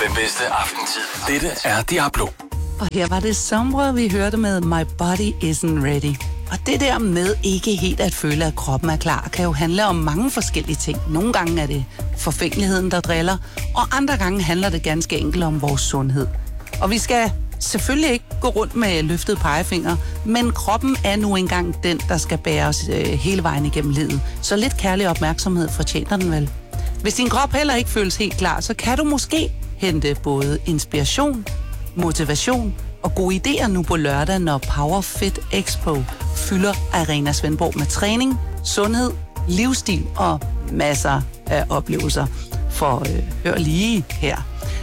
Den bedste aftentid. Dette er Diablo. Og her var det somre, vi hørte med My Body Isn't Ready. Og det der med ikke helt at føle, at kroppen er klar, kan jo handle om mange forskellige ting. Nogle gange er det forfængeligheden, der driller, og andre gange handler det ganske enkelt om vores sundhed. Og vi skal selvfølgelig ikke gå rundt med løftede pegefinger, men kroppen er nu engang den, der skal bære os hele vejen igennem livet. Så lidt kærlig opmærksomhed fortjener den vel. Hvis din krop heller ikke føles helt klar, så kan du måske hente både inspiration, motivation og gode idéer nu på lørdag, når Power Fit Expo fylder Arena Svendborg med træning, sundhed, livsstil og masser af oplevelser. For hør lige her.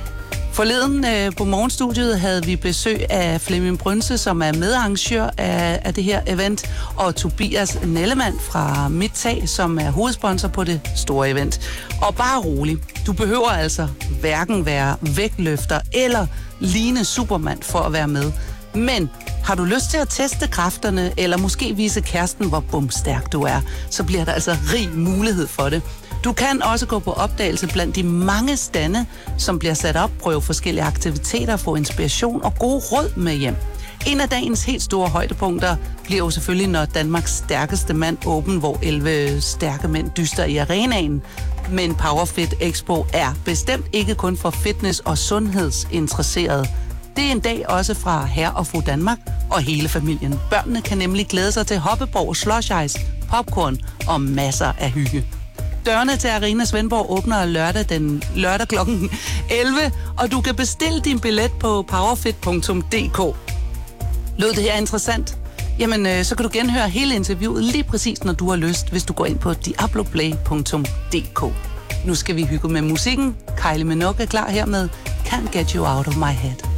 Forleden på morgenstudiet havde vi besøg af Flemming Brønse, som er medarrangør af det her event, og Tobias Nellemann fra Midtag, som er hovedsponsor på det store event. Og bare rolig, du behøver altså hverken være vægtløfter eller ligne Superman for at være med. Men har du lyst til at teste kræfterne, eller måske vise kæresten, hvor bumstærk du er, så bliver der altså rig mulighed for det. Du kan også gå på opdagelse blandt de mange stande, som bliver sat op, prøve forskellige aktiviteter, få inspiration og gode råd med hjem. En af dagens helt store højdepunkter bliver jo selvfølgelig, når Danmarks stærkeste mand åben, hvor 11 stærke mænd dyster i arenaen. Men Powerfit Expo er bestemt ikke kun for fitness- og sundhedsinteresserede. Det er en dag også fra herre og fru Danmark og hele familien. Børnene kan nemlig glæde sig til hoppeborg, slush ice, popcorn og masser af hygge. Dørene til Arena Svendborg åbner lørdag kl. 11, og du kan bestille din billet på powerfit.dk. Lød det her interessant? Jamen, så kan du genhøre hele interviewet lige præcis, når du har lyst, hvis du går ind på diabloplay.dk. Nu skal vi hygge med musikken. Kylie Minogue er klar her med Can't Get You Out of My Head.